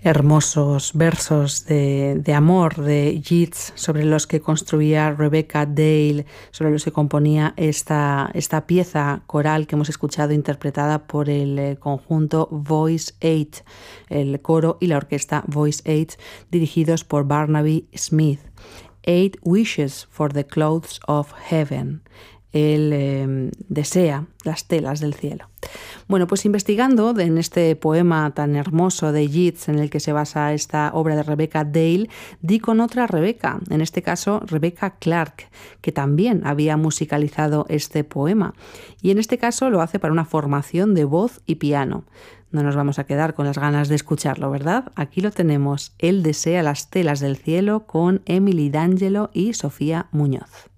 Hermosos versos de amor de Yeats sobre los que construía Rebecca Dale, sobre los que componía esta pieza coral que hemos escuchado interpretada por el conjunto Voice 8, el coro y la orquesta Voice 8, dirigidos por Barnaby Smith. 8 Wishes for the Clouds of Heaven. Él desea las telas del cielo. Bueno, pues investigando en este poema tan hermoso de Yeats en el que se basa esta obra de Rebecca Dale, di con otra Rebecca, en este caso Rebecca Clark, que también había musicalizado este poema. Y en este caso lo hace para una formación de voz y piano. No nos vamos a quedar con las ganas de escucharlo, ¿verdad? Aquí lo tenemos. Él desea las telas del cielo con Emily D'Angelo y Sofía Muñoz.